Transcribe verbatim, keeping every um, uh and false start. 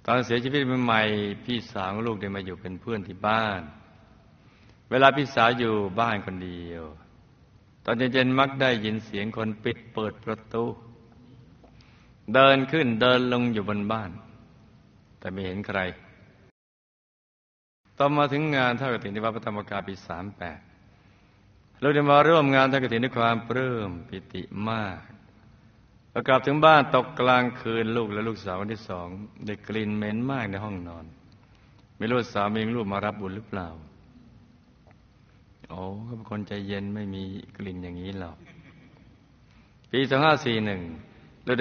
ตอนเสียชีวิตใหม่ๆพี่สาวของลูกได้มาอยู่เป็นเพื่อนที่บ้านเวลาพี่สาวอยู่บ้านคนเดียวตอนเย็นๆมักได้ยินเสียงคนปิดเปิดประตูเดินขึ้นเดินลงอยู่บนบ้านแต่ไม่เห็นใครต่อมาถึงงานทอดกฐินที่วัดพระธรรมกายปีสามแปดเราได้มาร่วมงานทอดกฐินด้วยความปลื้มปิติมากพอกลับถึงบ้านตกกลางคืนลูกและลูกสาวคนที่สองได้กลิ่นเหม็นมากในห้องนอนไม่รู้สามีลูกมารับบุญหรือเปล่าโอ้เขาเป็นคนใจเย็นไม่มีกลิ่นอย่างนี้หรอกปีสองห้าสี่หนึ่ง